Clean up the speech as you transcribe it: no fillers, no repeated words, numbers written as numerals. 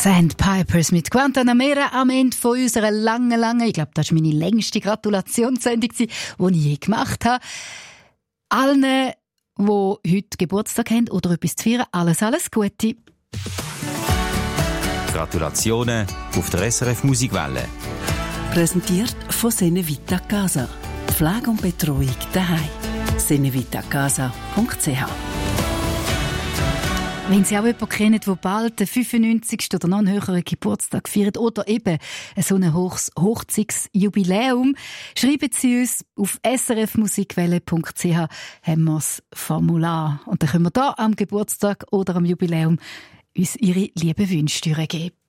Sandpipers mit Guantanamera am Ende von unserer langen, ich glaube, das war meine längste Gratulationssendung, die ich je gemacht habe. Allen, die heute Geburtstag haben oder etwas zu feiern, alles Gute. Gratulationen auf der SRF Musikwelle. Präsentiert von Senevita Casa. Pflege und Betreuung daheim. senevitacasa.ch. Wenn Sie auch jemanden kennen, der bald den 95. oder noch einen höheren Geburtstag feiert oder eben so ein Hochzeitsjubiläum, schreiben Sie uns auf srfmusikwelle.ch, haben wir das Formular. Und dann können wir da am Geburtstag oder am Jubiläum uns Ihre lieben Wünsche geben.